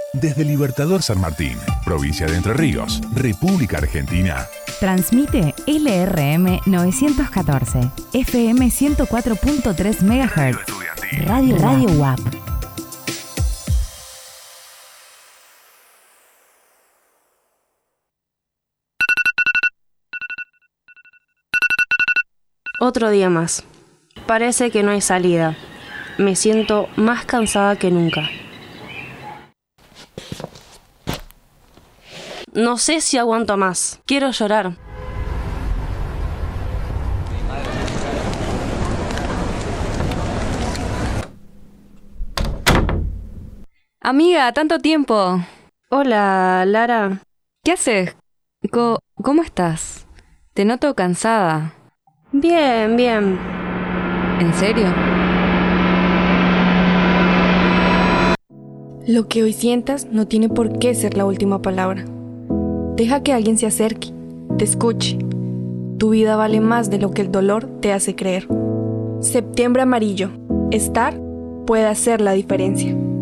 Desde Libertador San Martín, provincia de Entre Ríos, República Argentina. Transmite LRM 914, FM 104.3 MHz. Radio WAP. Otro día más. Parece que no hay salida. Me siento más cansada que nunca. No sé si aguanto más. Quiero llorar. Amiga, tanto tiempo. Hola, Lara. ¿Qué haces? ¿Cómo estás? Te noto cansada. Bien, bien. ¿En serio? Lo que hoy sientas no tiene por qué ser la última palabra. Deja que alguien se acerque, te escuche. Tu vida vale más de lo que el dolor te hace creer. Septiembre amarillo. Estar puede hacer la diferencia.